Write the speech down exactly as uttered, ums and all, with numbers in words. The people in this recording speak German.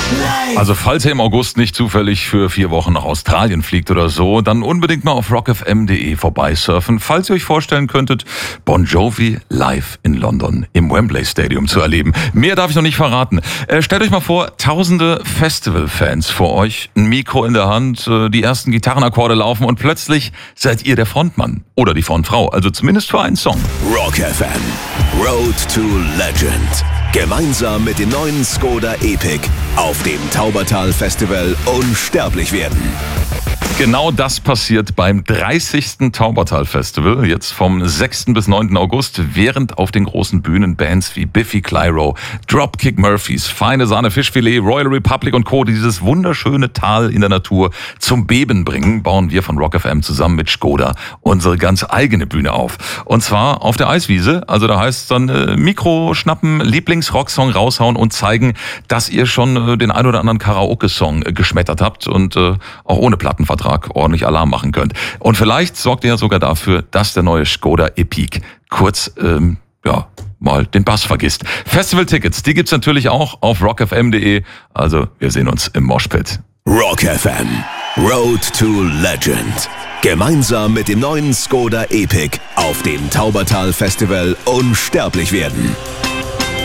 Also falls ihr im August nicht zufällig für vier Wochen nach Australien fliegt oder so, dann unbedingt mal auf rock f m punkt d e vorbeisurfen, falls ihr euch vorstellen könntet, Bon Jovi live in London im Wembley Stadium zu erleben. Mehr darf ich noch nicht verraten. Äh, stellt euch mal vor, tausende Festival-Fans vor euch, ein Mikro in der Hand, äh, die ersten Gitarrenakkorde laufen und plötzlich seid ihr der Frontmann oder die Frontfrau, also zumindest für einen Song. Rock F M, Road to Legend. Gemeinsam mit dem neuen Skoda Epic auf dem Taubertal Festival unsterblich werden. Genau das passiert beim dreißigsten Taubertal Festival, jetzt vom sechsten bis neunten August, während auf den großen Bühnen Bands wie Biffy Clyro, Dropkick Murphys, Feine Sahne Fischfilet, Royal Republic und Co. dieses wunderschöne Tal in der Natur zum Beben bringen, bauen wir von Rock F M zusammen mit Skoda unsere ganz eigene Bühne auf. Und zwar auf der Eiswiese, also da heißt es dann äh, Mikro schnappen, Lieblingsrocksong raushauen und zeigen, dass ihr schon äh, den ein oder anderen Karaoke-Song äh, geschmettert habt und äh, auch ohne Plattenvertrag ordentlich Alarm machen könnt. Und vielleicht sorgt ihr ja sogar dafür, dass der neue Skoda Epic kurz, ähm, ja, mal den Bass vergisst. Festival-Tickets, die gibt's natürlich auch auf rock f m punkt d e. Also, wir sehen uns im Moshpit. Rock F M, Road to Legend. Gemeinsam mit dem neuen Skoda Epic auf dem Taubertal Festival unsterblich werden.